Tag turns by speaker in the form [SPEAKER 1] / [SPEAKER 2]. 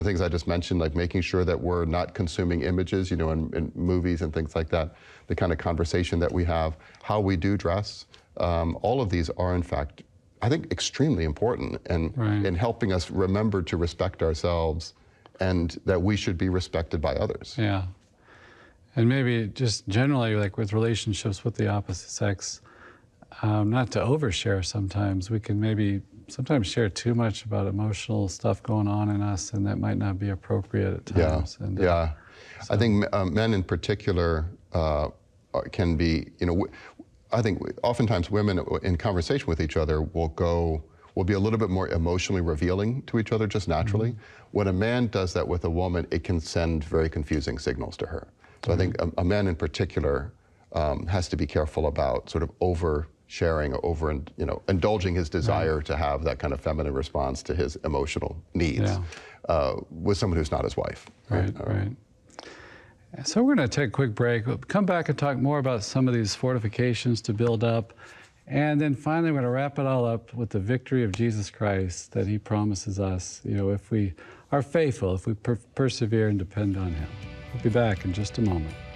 [SPEAKER 1] The things I just mentioned, like making sure that we're not consuming images, in movies and things like that, the kind of conversation that we have, how we do dress, all of these are, in fact, I think, extremely important in helping us remember to respect ourselves and that we should be respected by others.
[SPEAKER 2] Yeah. And maybe just generally, like with relationships with the opposite sex, not to overshare sometimes. We can maybe sometimes share too much about emotional stuff going on in us, and that might not be appropriate at times.
[SPEAKER 1] Yeah,
[SPEAKER 2] and,
[SPEAKER 1] yeah.
[SPEAKER 2] So.
[SPEAKER 1] I think men in particular can be, I think oftentimes women in conversation with each other will be a little bit more emotionally revealing to each other just naturally. When a man does that with a woman, it can send very confusing signals to her. So I think a man in particular has to be careful about sort of oversharing or indulging his desire to have that kind of feminine response to his emotional needs with someone who's not his wife.
[SPEAKER 2] Right. So we're going to take a quick break. We'll come back and talk more about some of these fortifications to build up. And then finally, we're going to wrap it all up with the victory of Jesus Christ that he promises us, if we are faithful, if we persevere and depend on him. We'll be back in just a moment.